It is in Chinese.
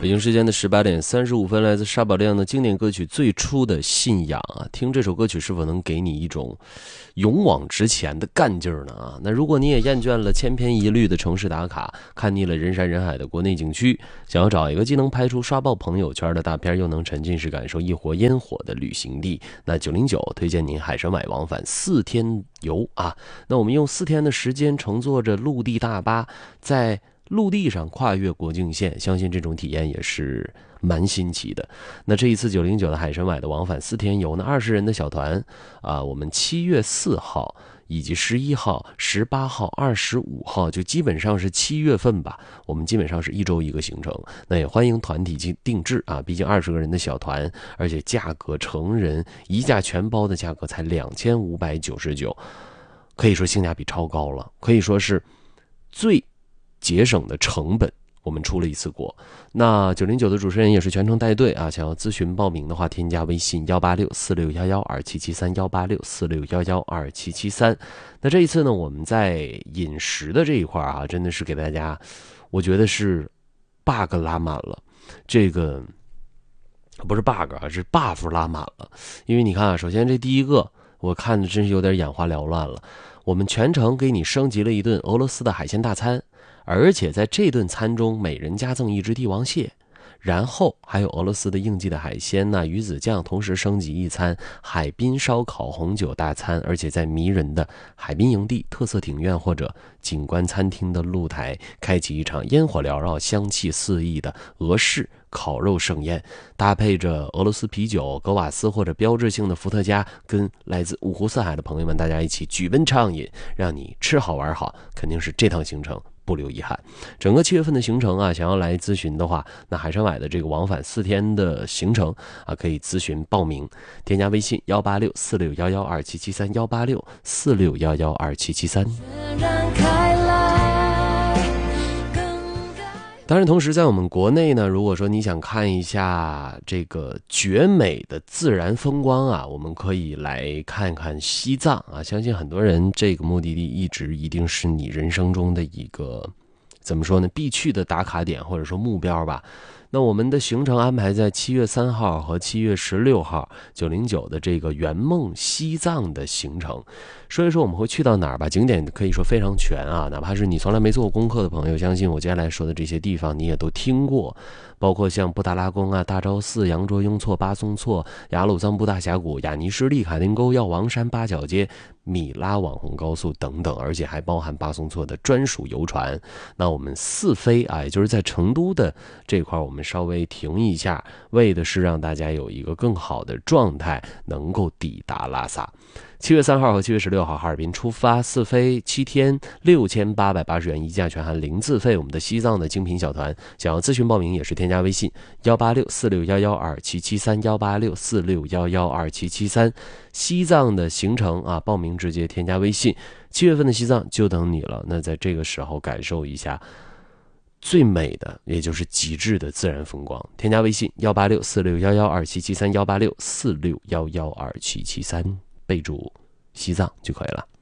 北京时间的18:35，来自沙宝亮的经典歌曲《最初的信仰》啊，听这首歌曲是否能给你一种勇往直前的干劲儿呢？啊，那如果你也厌倦了千篇一律的城市打卡，看腻了人山人海的国内景区，想要找一个既能拍出刷爆朋友圈的大片，又能沉浸式感受一火烟火的旅行地，那909推荐您海参崴往返4天游啊。那我们用4天的时间乘坐着陆地大巴，在陆地上跨越国境线，相信这种体验也是蛮新奇的。那这一次909的海参崴的往返4天游呢，20人的小团啊，我们7月4号以及11号、18号、25号，就基本上是7月份吧。我们基本上是1周1个行程，那也欢迎团体定制啊，毕竟20个人的小团，而且价格成人一价全包的价格才2599，可以说性价比超高了，可以说是最节省的成本，我们出了一次国。那909的主持人也是全程带队啊，想要咨询报名的话，添加微信18646112773，18646112773。那这一次呢，我们在饮食的这一块啊，真的是给大家，我觉得是 bug 拉满了，这个不是 bug 啊，是 buff 拉满了。因为你看啊，首先这第一个，我看的真是有点眼花缭乱了。我们全程给你升级了一顿俄罗斯的海鲜大餐，而且在这顿餐中每人加赠1只帝王蟹，然后还有俄罗斯的应季的海鲜呐、鱼子酱，同时升级一餐海滨烧烤红酒大餐，而且在迷人的海滨营地、特色庭院或者景观餐厅的露台，开启一场烟火缭绕、香气四溢的俄式烤肉盛宴，搭配着俄罗斯啤酒、格瓦斯或者标志性的伏特加，跟来自五湖四海的朋友们大家一起举杯畅饮，让你吃好玩好，肯定是这趟行程不留遗憾。整个7月份的行程啊，想要来咨询的话，那海参崴的这个往返4天的行程啊，可以咨询报名，添加微信18646112773 18646112773。当然同时在我们国内呢，如果说你想看一下这个绝美的自然风光啊，我们可以来看看西藏啊。相信很多人这个目的地一定是你人生中的一个怎么说呢，必去的打卡点或者说目标吧。那我们的行程安排在7月3号和7月16号909的这个圆梦西藏的行程。说一说我们会去到哪儿吧，景点可以说非常全啊，哪怕是你从来没做过功课的朋友，相信我接下来说的这些地方你也都听过，包括像布达拉宫啊、大昭寺、羊卓雍措、巴松措、雅鲁藏布大峡谷、雅尼什利卡丁沟、药王山、八角街、米拉网红高速等等，而且还包含巴松措的专属游船。那我们4飞啊，也就是在成都的这块我们稍微停一下，为的是让大家有一个更好的状态能够抵达拉萨。7月3号和7月16号哈尔滨出发，4飞7天，6880元一价，全含零自费。我们的西藏的精品小团，想要咨询报名也是添加微信18646112773 18646112773。西藏的行程啊，报名直接添加微信，7月份的西藏就等你了。那在这个时候感受一下最美的，也就是极致的自然风光，添加微信18646112773 18646112773，备注西藏就可以了。